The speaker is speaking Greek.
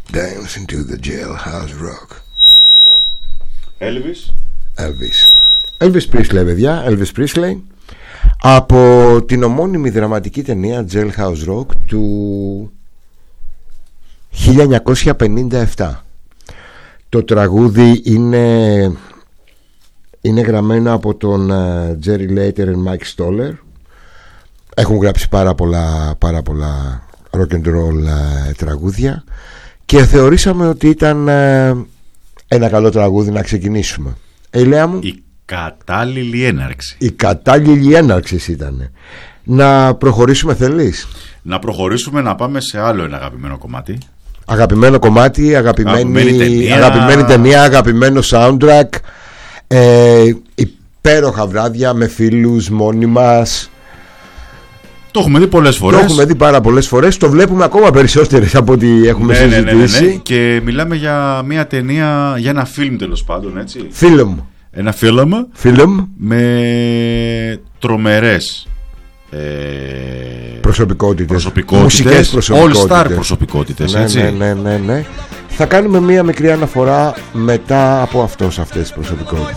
Dancing to the jailhouse rock. Elvis Presley, παιδιά. Elvis Presley, από την ομώνυμη δραματική ταινία Jailhouse Rock του 1957. Το τραγούδι είναι γραμμένο από τον Jerry Later και Mike Stoller. Έχουν γράψει πάρα πολλά rock and roll τραγούδια και θεωρήσαμε ότι ήταν ένα καλό τραγούδι να ξεκινήσουμε. Ηλία μου, η κατάλληλη έναρξη. Η κατάλληλη έναρξη ήταν. Να προχωρήσουμε, θέλεις? Να προχωρήσουμε, να πάμε σε άλλο ένα αγαπημένο κομμάτι. Αγαπημένο κομμάτι, αγαπημένη ταινία, αγαπημένο soundtrack, υπέροχα βράδια με φίλους, μόνοι μας. Το έχουμε δει πολλές φορές. Το έχουμε δει πάρα πολλές φορές. Το βλέπουμε ακόμα περισσότερες από ό,τι έχουμε συζητήσει. Ναι. Και μιλάμε για μια ταινία, για ένα φιλμ τέλος πάντων, έτσι. Ένα φιλμ με τρομερές προσωπικότητες, μουσικές προσωπικότητες, all-star προσωπικότητες, έτσι. Ναι. Θα κάνουμε μία μικρή αναφορά μετά από αυτές τις προσωπικότητες.